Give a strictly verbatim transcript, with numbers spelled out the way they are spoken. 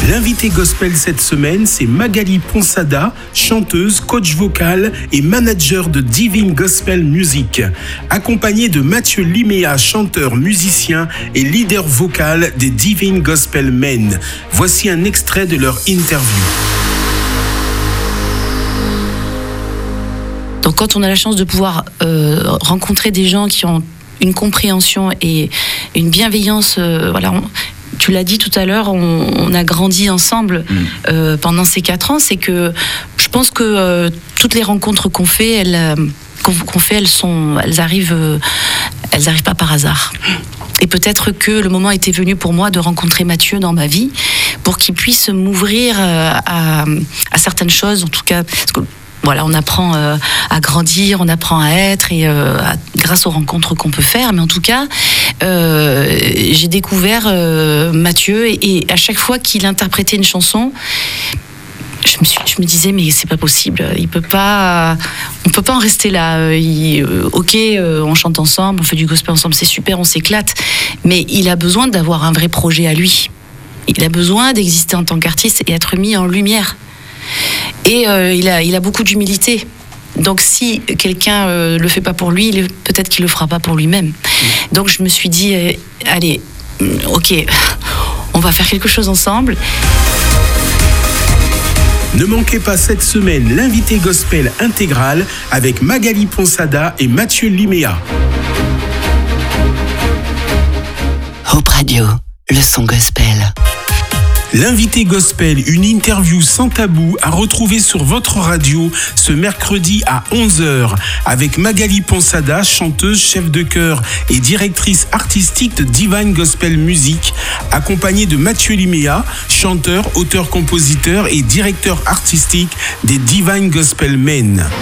L'invité gospel cette semaine, c'est Magali Ponsada, chanteuse, coach vocal et manager de Divine Gospel Music, accompagnée de Mathieu Liméa, chanteur, musicien et leader vocal des Divine Gospel Men. Voici un extrait de leur interview. Donc quand on a la chance de pouvoir euh, rencontrer des gens qui ont une compréhension et une bienveillance, euh, voilà, on, tu l'as dit tout à l'heure, on, on a grandi ensemble mmh. euh, pendant ces quatre ans. C'est que je pense que euh, toutes les rencontres qu'on fait, elles, euh, qu'on, qu'on fait, elles sont, elles arrivent, euh, elles arrivent pas par hasard. Et peut-être que le moment était venu pour moi de rencontrer Mathieu dans ma vie pour qu'il puisse m'ouvrir euh, à, à certaines choses, en tout cas. Parce que, Voilà, on apprend euh, à grandir, on apprend à être, et euh, à, grâce aux rencontres qu'on peut faire. Mais en tout cas, euh, j'ai découvert euh, Mathieu, et, et à chaque fois qu'il interprétait une chanson, je me, suis, je me disais mais c'est pas possible. Il peut pas, on peut pas en rester là. Il, euh, ok, euh, on chante ensemble, on fait du gospel ensemble, c'est super, on s'éclate. Mais il a besoin d'avoir un vrai projet à lui. Il a besoin d'exister en tant qu'artiste et être mis en lumière. Et euh, il a, il a beaucoup d'humilité. Donc si quelqu'un euh, le fait pas pour lui, il, peut-être qu'il le fera pas pour lui-même. Donc je me suis dit, euh, allez, ok, on va faire quelque chose ensemble. Ne manquez pas cette semaine l'invité gospel intégral avec Magali Ponsada et Mathieu Liméa. Hope Radio, le son gospel. L'invité gospel, une interview sans tabou à retrouver sur votre radio ce mercredi à onze heures avec Magali Ponsada, chanteuse, chef de chœur et directrice artistique de Divine Gospel Music, accompagnée de Mathieu Liméa, chanteur, auteur-compositeur et directeur artistique des Divine Gospel Men.